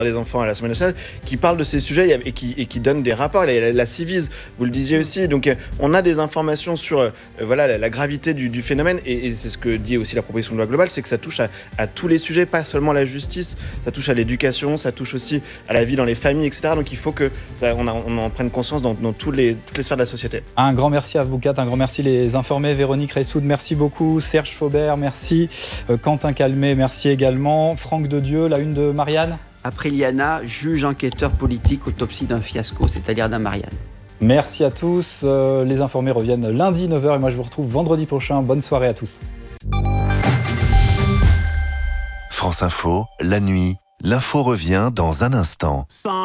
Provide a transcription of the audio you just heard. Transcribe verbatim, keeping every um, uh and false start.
des enfants à l'Assemblée nationale qui parle de ces sujets et qui, et qui donne des rapports. La, la Civis, vous le disiez aussi. Donc, on a des informations sur euh, voilà, la, la gravité du, du phénomène et, et c'est ce que dit aussi la proposition de loi globale, c'est que ça touche à, à tous les sujets, pas seulement la justice, ça touche à l'éducation, ça touche aussi à la vie dans les familles, et cetera. Donc, il faut que ça, on, a, on en prenne conscience dans, dans tous les, toutes les sphères de la société. Un grand merci à vous quatre, un grand merci les informés. Véronique Reissoud, merci beaucoup. Serge Faubert, merci. Euh, Quentin Calmet, merci également. Franck Dedieu, la une de Marianne. Après Liana, juge enquêteur politique, autopsie d'un fiasco, c'est-à-dire d'un Marianne. Merci à tous. Euh, les informés reviennent lundi neuf heures et moi je vous retrouve vendredi prochain. Bonne soirée à tous. France Info, la nuit, l'info revient dans un instant.